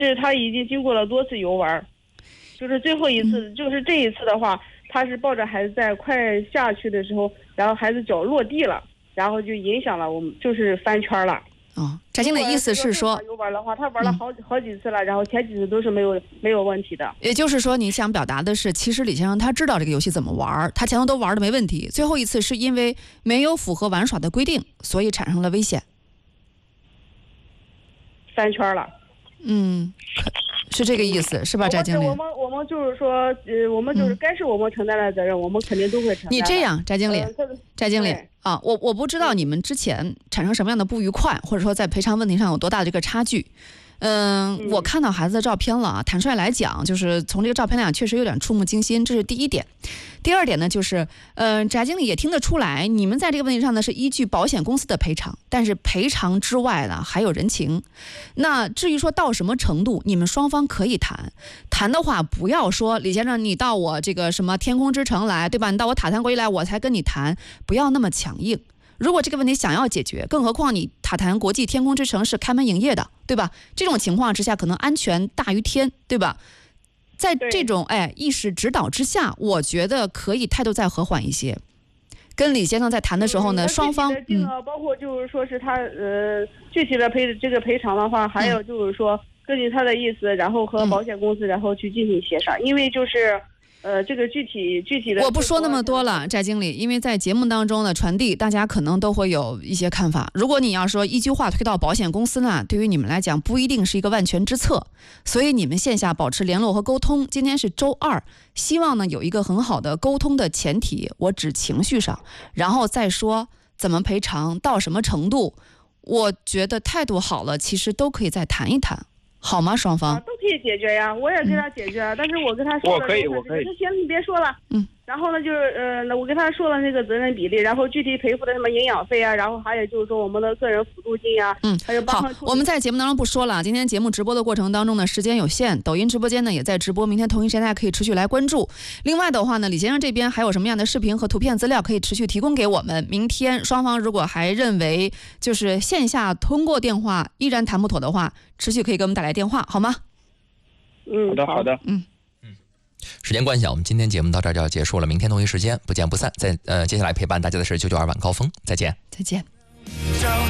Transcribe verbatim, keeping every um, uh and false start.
是他已经经过了多次游玩，就是最后一次，嗯、就是这一次的话，他是抱着孩子在快下去的时候，然后孩子脚落地了，然后就影响了我们，就是翻圈了。 哦，翟经理意思是说， 游玩的话，他玩了好、嗯、好几次了，然后前几次都是没有没有问题的。 也就是说，你想表达的是，其实李先生他知道这个游戏怎么玩，他前头都玩的没问题，最后一次是因为没有符合玩耍的规定，所以产生了危险， 翻圈了。 嗯，是这个意思，是吧，翟经理？ 我们我们就是说，呃，我们就是该是我们承担的责任，嗯、我们肯定都会承担。 你这样，翟经理，翟、呃、经理啊，我我不知道你们之前产生什么样的不愉快，或者说在赔偿问题上有多大的这个差距。嗯，嗯我看到孩子的照片了啊，坦率来讲，就是从这个照片来确实有点触目惊心，这是第一点。第二点呢，就是，呃，翟经理也听得出来，你们在这个问题上呢是依据保险公司的赔偿，但是赔偿之外呢还有人情。那至于说到什么程度，你们双方可以谈，谈的话不要说李先生你到我这个什么天空之城来，对吧？你到我塔坛国际来我才跟你谈，不要那么强硬。如果这个问题想要解决，更何况你塔坛国际天空之城是开门营业的，对吧？这种情况之下，可能安全大于天，对吧？在这种哎意识指导之下，我觉得可以态度再和缓一些。跟李先生在谈的时候呢，嗯、双方嗯，包括就是说是他呃具体的赔这个赔偿的话，还有就是说根据他的意思，然后和保险公司、嗯、然后去进行协商，因为就是。呃，这个具体具体的我不说那么多了，翟经理，因为在节目当中的传递，大家可能都会有一些看法。如果你要说一句话推到保险公司呢，对于你们来讲不一定是一个万全之策，所以你们线下保持联络和沟通。今天是周二，希望呢有一个很好的沟通的前提，我指情绪上，然后再说怎么赔偿到什么程度。我觉得态度好了，其实都可以再谈一谈。好吗？双方、 啊、都可以解决呀，我也给他解决、嗯、但是我跟他说了， 我可以，我可以。 行，你别说了。 嗯。 然后呢，就是呃，我跟他说了那个责任比例，然后具体赔付的什么营养费啊，然后还有就是说我们的个人辅助金呀、啊， 嗯， 还有好，我们在节目当中不说了。今天节目直播的过程当中呢，时间有限，抖音直播间呢也在直播，明天同一时间大家可以持续来关注。另外的话呢，李先生这边还有什么样的视频和图片资料可以持续提供给我们？明天双方如果还认为就是线下通过电话依然谈不妥的话，持续可以给我们打来电话，好吗？ 嗯， 好的，好的， 嗯嗯。时间关系啊，我们今天节目到这儿就要结束了，明天同一时间不见不散。在呃，接下来陪伴大家的是九九二晚高峰，再见， 再见。